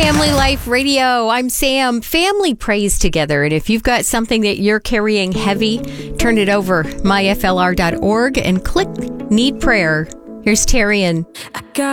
Family Life Radio. I'm Sam. Family prays together. And if you've got something that you're carrying heavy, turn it over myflr.org and click Need Prayer. Here's Terrian.